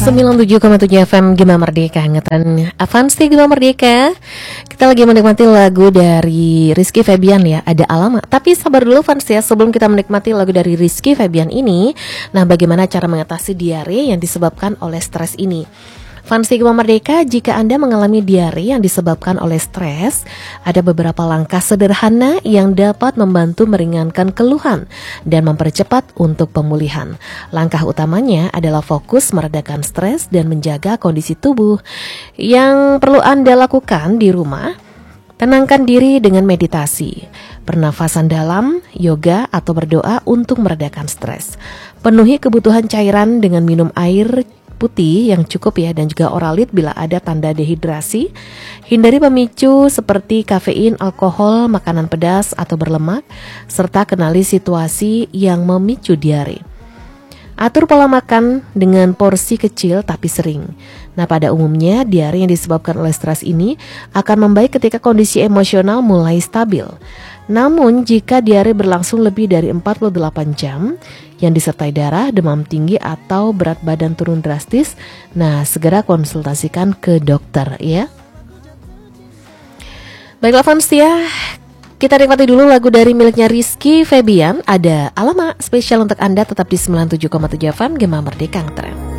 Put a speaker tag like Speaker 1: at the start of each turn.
Speaker 1: 97,7 FM Gema Merdeka, ngetan Avanti Gema Merdeka. Kita lagi menikmati lagu dari Rizky Febian ya, ada Alamak. Tapi sabar dulu Fans ya, sebelum kita menikmati lagu dari Rizky Febian ini. Nah, bagaimana cara mengatasi diare yang disebabkan oleh stres ini? Fans Gema Merdeka, jika Anda mengalami diare yang disebabkan oleh stres, ada beberapa langkah sederhana yang dapat membantu meringankan keluhan dan mempercepat untuk pemulihan. Langkah utamanya adalah fokus meredakan stres dan menjaga kondisi tubuh. Yang perlu Anda lakukan di rumah, tenangkan diri dengan meditasi, pernafasan dalam, yoga, atau berdoa untuk meredakan stres. Penuhi kebutuhan cairan dengan minum air putih yang cukup ya, dan juga oralit bila ada tanda dehidrasi. Hindari pemicu seperti kafein, alkohol, makanan pedas atau berlemak, serta kenali situasi yang memicu diare. Atur pola makan dengan porsi kecil tapi sering. Nah, pada umumnya diare yang disebabkan oleh stres ini akan membaik ketika kondisi emosional mulai stabil. Namun, jika diare berlangsung lebih dari 48 jam, yang disertai darah, demam tinggi, atau berat badan turun drastis, nah segera konsultasikan ke dokter ya. Baiklah Fans ya, kita nikmati dulu lagu dari miliknya Rizky Febian, ada Alamak, spesial untuk Anda tetap di 97,7 FM Gema Merdeka Ngetren.